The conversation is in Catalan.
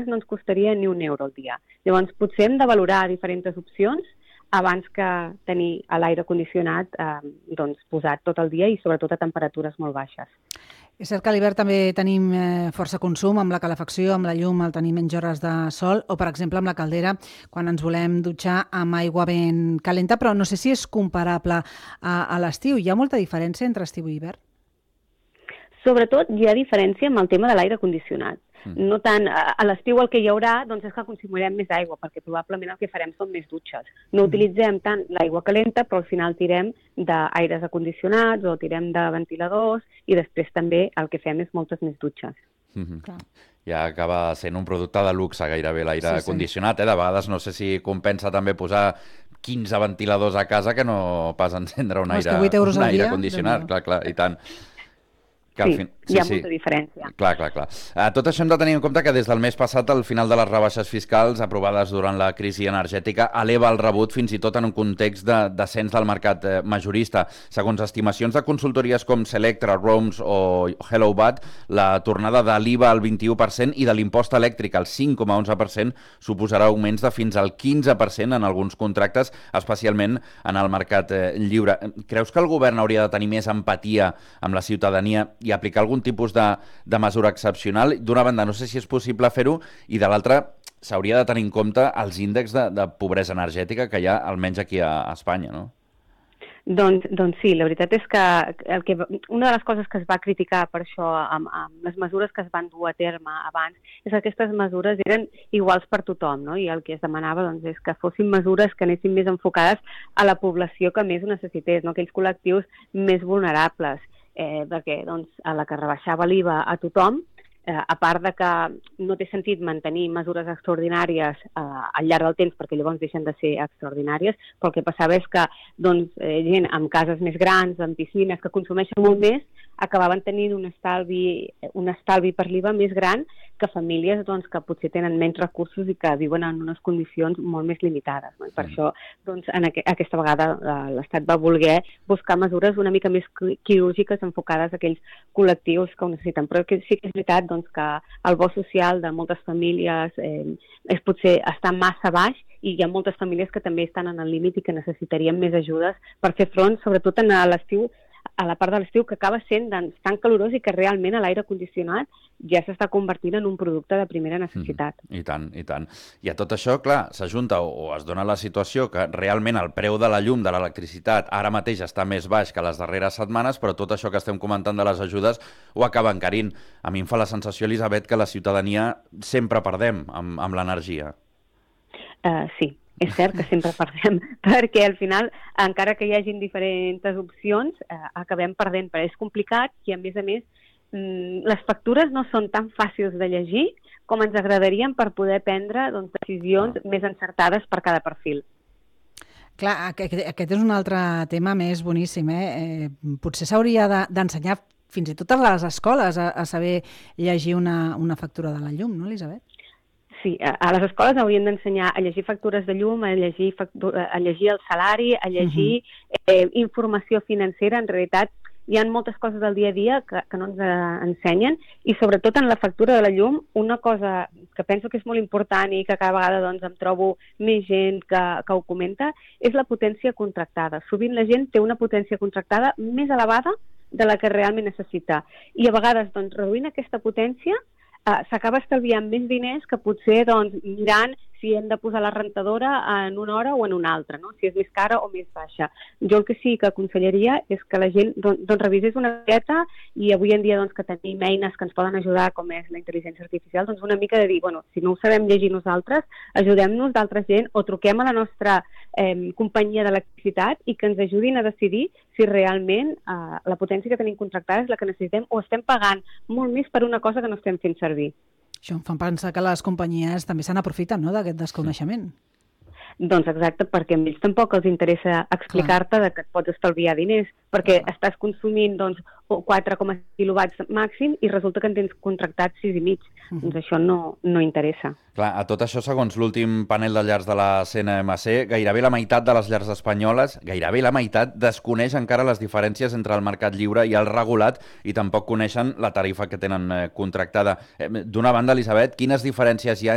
no ens costaria ni €1 al dia. Llavors, potser hem de valorar diferents opcions abans que tenir l'aire condicionat posat tot el dia i sobretot a temperatures molt baixes. És cert que a l'hivern també tenim força consum amb la calefacció, amb la llum, al tenir menys hores de sol o, per exemple, amb la caldera quan ens volem dutxar amb aigua ben calenta, però no sé si és comparable a l'estiu. Hi ha molta diferència entre estiu i hivern? Sobretot hi ha diferència amb el tema de l'aire condicionat. No tant, a l'estiu el que hi haurà és que consumirem més aigua, perquè probablement el que farem són més dutxes. No utilitzem tant l'aigua calenta, però al final tirem d'aires acondicionats o tirem de ventiladors i després també el que fem és moltes més dutxes. Ja acaba sent un producte de luxe gairebé l'aire condicionat. De vegades no sé si compensa també posar 15 ventiladors a casa que no pas encendre un aire condicionat. Clar, i tant. Sí, hi ha molta diferència. Clar. Tot això hem de tenir en compte que des del mes passat el final de les rebaixes fiscals aprovades durant la crisi energètica eleva el rebut fins i tot en un context de descens del mercat majorista. Segons estimacions de consultories com Selectra, Roms o HelloBat, la tornada de l'IVA al 21% i de l'impost elèctric al 5,11% suposarà augments de fins al 15% en alguns contractes, especialment en el mercat lliure. Creus que el govern hauria de tenir més empatia amb la ciutadania i aplicar algun tipus de mesura excepcional? D'una banda, no sé si és possible fer-ho, i de l'altra, s'hauria de tenir en compte els índexs de pobresa energètica que hi ha, almenys aquí a Espanya, no? Doncs sí, la veritat és que una de les coses que es va criticar per això amb les mesures que es van dur a terme abans és que aquestes mesures eren iguals per tothom, no? I el que es demanava és que fossin mesures que anessin més enfocades a la població que més ho necessités, no? Aquells col·lectius més vulnerables. Perquè a la que rebaixava l'IVA a tothom, a part de que no té sentit mantenir mesures extraordinàries al llarg del temps, perquè llavors deixen de ser extraordinàries, però el que passava és que gent amb cases més grans, amb piscines, que consumeixen molt més, acabaven tenint un estalvi per l'IVA més gran que famílies que potser tenen menys recursos i que viuen en unes condicions molt més limitades. No? I per això aquesta vegada l'Estat va voler buscar mesures una mica més quirúrgiques enfocades a aquells col·lectius que ho necessiten. Però sí que és veritat que el bo social de moltes famílies potser està massa baix i hi ha moltes famílies que també estan en el límit i que necessitarien més ajudes per fer front, sobretot a l'estiu, a la part de l'estiu que acaba sent tan calorós i que realment l'aire condicionat ja s'està convertint en un producte de primera necessitat. I tant. I a tot això, clar, s'ajunta o es dona la situació que realment el preu de la llum, de l'electricitat, ara mateix està més baix que les darreres setmanes, però tot això que estem comentant de les ajudes ho acaba encarint. A mi em fa la sensació, Elisabet, que la ciutadania sempre perdem amb l'energia. Sí. És cert que sempre perdem, perquè al final, encara que hi hagin diferents opcions, acabem perdent, però és complicat i, a més, les factures no són tan fàcils de llegir com ens agradarien per poder prendre decisions més encertades per cada perfil. Clar, aquest és un altre tema més boníssim. Potser s'hauria d'ensenyar fins i tot a les escoles a saber llegir una factura de la llum, no, Elisabet? Sí, a les escoles haurien d'ensenyar a llegir factures de llum, a llegir el salari, a llegir informació financera. En realitat, hi ha moltes coses del dia a dia que no ens ensenyen i sobretot en la factura de la llum una cosa que penso que és molt important i que cada vegada em trobo més gent que ho comenta és la potència contractada. Sovint la gent té una potència contractada més elevada de la que realment necessita i a vegades reduint aquesta potència s'acaba estalviant més diners que potser mirant si hem de posar la rentadora en una hora o en una altra, no? Si és més cara o més baixa. Jo el que sí que aconsellaria és que la gent revisés una miqueta i avui en dia que tenim eines que ens poden ajudar, com és la intel·ligència artificial, una mica de dir, si no ho sabem llegir nosaltres, ajudem-nos d'altra gent o truquem a la nostra companyia d'electricitat i que ens ajudin a decidir si realment la potència que tenim contractada és la que necessitem o estem pagant molt més per una cosa que no estem fent servir. Això em fa pensar que les companyies també se n'aprofiten, no?, d'aquest desconeixement. Doncs exacte, perquè a ells tampoc els interessa explicar-te que et pots estalviar diners, perquè estàs consumint 4,5 quilowatts màxim i resulta que en tens contractat 6,5. Doncs això no interessa. Clar, a tot això, segons l'últim panel de llars de la CNMC, gairebé la meitat de les llars espanyoles, gairebé la meitat, desconeix encara les diferències entre el mercat lliure i el regulat i tampoc coneixen la tarifa que tenen contractada. D'una banda, Elisabet, quines diferències hi ha